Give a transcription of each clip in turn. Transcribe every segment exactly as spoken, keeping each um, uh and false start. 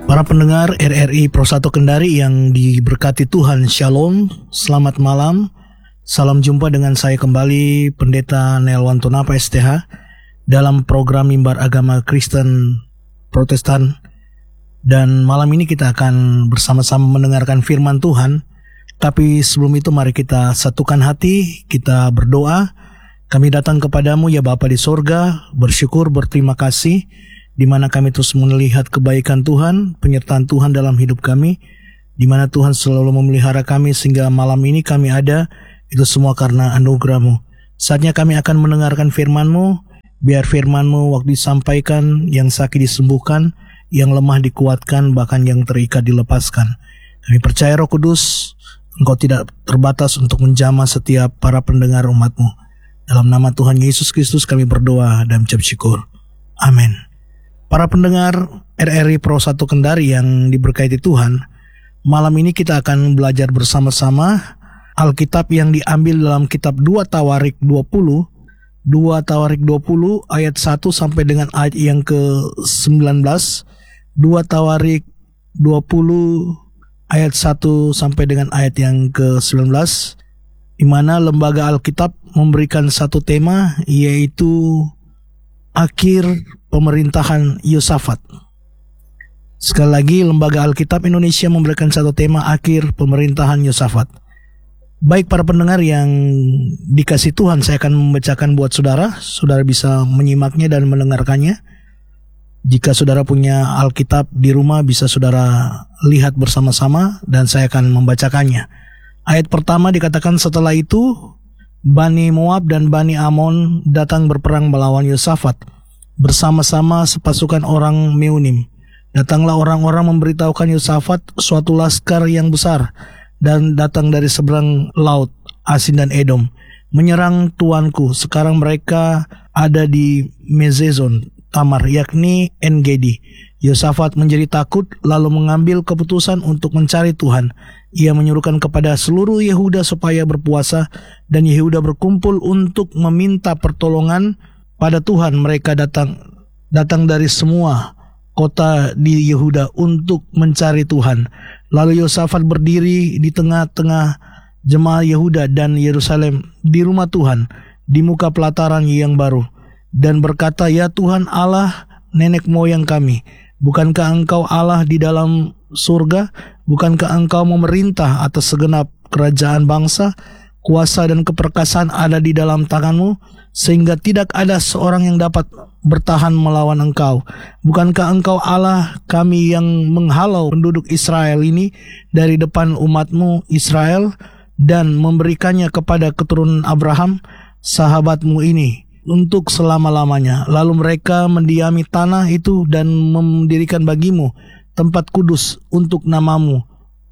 Para pendengar R R I Pro satu Kendari yang diberkati Tuhan, Shalom, selamat malam. Salam jumpa dengan saya kembali, Pendeta Nelwan Tonapa S T H, dalam program Mimbar Agama Kristen Protestan. Dan malam ini kita akan bersama-sama mendengarkan firman Tuhan. Tapi sebelum itu mari kita satukan hati, kita berdoa. Kami datang kepadamu ya Bapa di sorga, bersyukur, berterima kasih, di mana kami terus melihat kebaikan Tuhan, penyertaan Tuhan dalam hidup kami, di mana Tuhan selalu memelihara kami sehingga malam ini kami ada, itu semua karena anugerah-Mu. Saatnya kami akan mendengarkan firman-Mu, biar firman-Mu waktu disampaikan, yang sakit disembuhkan, yang lemah dikuatkan, bahkan yang terikat dilepaskan. Kami percaya Roh Kudus, Engkau tidak terbatas untuk menjamah setiap para pendengar umat-Mu. Dalam nama Tuhan Yesus Kristus kami berdoa dan mengucap syukur. Amin. Para pendengar R R I Pro satu Kendari yang diberkati Tuhan, malam ini kita akan belajar bersama-sama Alkitab yang diambil dalam kitab dua Tawarik dua puluh, dua Tawarik dua puluh ayat satu sampai dengan ayat yang ke sembilan belas, dua Tawarik dua puluh ayat satu sampai dengan ayat yang ke sembilan belas, di mana lembaga Alkitab memberikan satu tema, yaitu akhir pemerintahan Yosafat. Sekali lagi, lembaga Alkitab Indonesia memberikan satu tema, akhir pemerintahan Yosafat. Baik para pendengar yang dikasih Tuhan, saya akan membacakan buat saudara. Saudara bisa menyimaknya dan mendengarkannya. Jika saudara punya Alkitab di rumah, bisa saudara lihat bersama-sama dan saya akan membacakannya. Ayat pertama dikatakan, setelah itu Bani Moab dan Bani Amon datang berperang melawan Yosafat bersama-sama sepasukan orang Meunim. Datanglah orang-orang memberitahukan Yosafat suatu laskar yang besar dan datang dari seberang laut, Asin dan Edom, menyerang tuanku. Sekarang mereka ada di Mezezon Tamar, yakni En-Gedi. Yosafat menjadi takut lalu mengambil keputusan untuk mencari Tuhan. Ia menyuruhkan kepada seluruh Yehuda supaya berpuasa, dan Yehuda berkumpul untuk meminta pertolongan pada Tuhan. Mereka datang datang dari semua kota di Yehuda untuk mencari Tuhan. Lalu Yosafat berdiri di tengah-tengah jemaah Yehuda dan Yerusalem di rumah Tuhan, di muka pelataran yang baru, dan berkata, "Ya Tuhan Allah nenek moyang kami, bukankah Engkau Allah di dalam surga? Bukankah Engkau memerintah atas segenap kerajaan bangsa? Kuasa dan keperkasaan ada di dalam tangan-Mu, sehingga tidak ada seorang yang dapat bertahan melawan Engkau. Bukankah Engkau Allah kami yang menghalau penduduk Israel ini dari depan umat-Mu Israel dan memberikannya kepada keturunan Abraham, sahabat-Mu ini, untuk selama-lamanya? Lalu mereka mendiami tanah itu dan mendirikan bagimu tempat kudus untuk nama-Mu.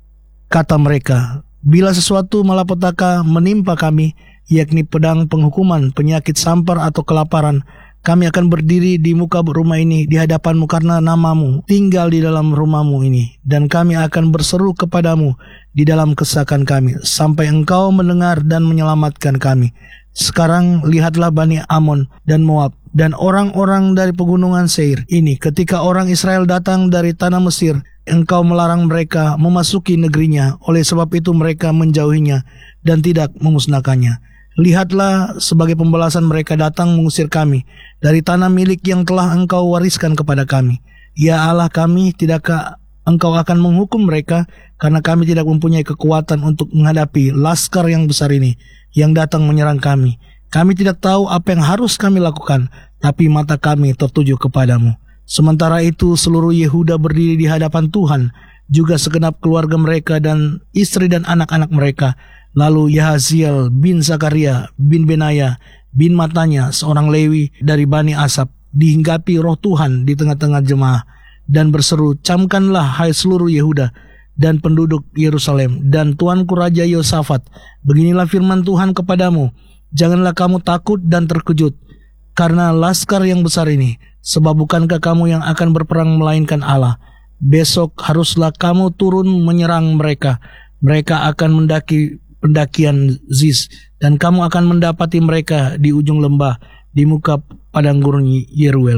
Kata mereka, bila sesuatu malapetaka menimpa kami, yakni pedang penghukuman, penyakit sampar atau kelaparan, kami akan berdiri di muka rumah ini di hadapan-Mu karena nama-Mu tinggal di dalam rumah-Mu ini, dan kami akan berseru kepadamu di dalam kesakan kami, sampai Engkau mendengar dan menyelamatkan kami. Sekarang lihatlah Bani Amon dan Moab dan orang-orang dari pegunungan Seir ini, ketika orang Israel datang dari tanah Mesir, Engkau melarang mereka memasuki negerinya. Oleh sebab itu mereka menjauhinya dan tidak memusnahkannya. Lihatlah, sebagai pembalasan mereka datang mengusir kami dari tanah milik yang telah Engkau wariskan kepada kami. Ya Allah kami, tidakkah Engkau akan menghukum mereka, karena kami tidak mempunyai kekuatan untuk menghadapi laskar yang besar ini yang datang menyerang kami. Kami tidak tahu apa yang harus kami lakukan, tapi mata kami tertuju kepadamu." Sementara itu seluruh Yehuda berdiri di hadapan Tuhan, juga segenap keluarga mereka dan istri dan anak-anak mereka. Lalu Yahaziel bin Zakaria bin Benaya bin Matanya, seorang Lewi dari Bani Asap, dihinggapi roh Tuhan di tengah-tengah jemaah dan berseru, "Camkanlah hai seluruh Yehuda dan penduduk Yerusalem dan tuanku Raja Yosafat, beginilah firman Tuhan kepadamu, janganlah kamu takut dan terkejut karena laskar yang besar ini, sebab bukankah kamu yang akan berperang melainkan Allah. Besok haruslah kamu turun menyerang mereka. Mereka akan mendaki pendakian Ziz, dan kamu akan mendapati mereka di ujung lembah, di muka padang gurun Yeruel.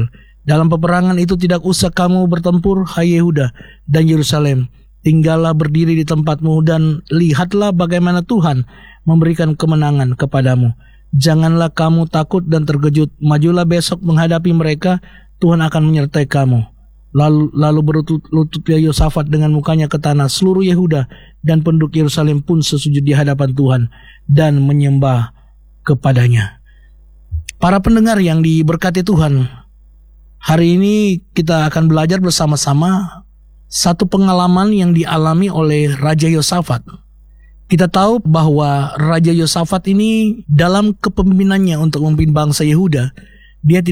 Dalam peperangan itu tidak usah kamu bertempur, hai Yehuda dan Yerusalem. Tinggallah berdiri di tempatmu dan lihatlah bagaimana Tuhan memberikan kemenangan kepadamu. Janganlah kamu takut dan terkejut. Majulah besok menghadapi mereka, Tuhan akan menyertai kamu. Lalu, lalu berlutut Yehosafat dengan mukanya ke tanah. Seluruh Yehuda dan penduduk Yerusalem pun sesujud di hadapan Tuhan dan menyembah kepadanya. Para pendengar yang diberkati Tuhan, hari ini kita akan belajar bersama-sama satu pengalaman yang dialami oleh Raja Yehosafat. Kita tahu bahwa Raja Yehosafat ini dalam kepemimpinannya untuk memimpin bangsa Yehuda, dia